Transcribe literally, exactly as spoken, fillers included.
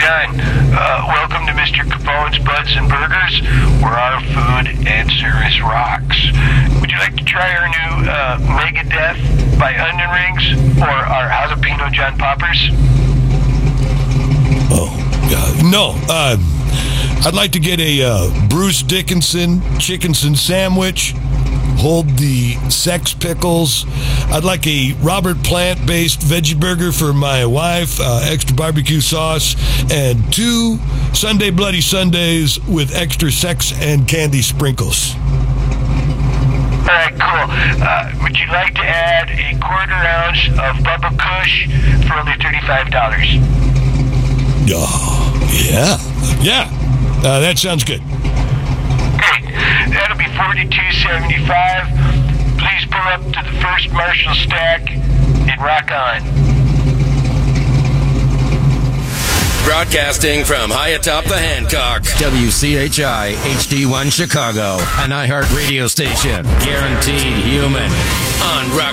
John. Uh, welcome to Mister Capone's Buds and Burgers, where our food and service rocks. Would you like to try our new uh, Megadeth by Onion Rings or our Jalapeno John Poppers? Oh, God. No. Uh, I'd like to get a uh, Bruce Dickinson chickenson sandwich. Hold the sex pickles. I'd like a Robert Plant-based veggie burger for my wife, uh, extra barbecue sauce, and two Sunday Bloody Sundays with extra sex and candy sprinkles. All right, cool. Uh, would you like to add a quarter ounce of Bubba Kush for only thirty-five dollars? Oh, yeah. Yeah. Uh, that sounds good. Great. That'll be forty-two seventy-five. Please pull up to the first Marshall stack and rock on. Broadcasting from high atop the Hancock. W C H I H D one Chicago, an iHeart radio station. Guaranteed human. On Rock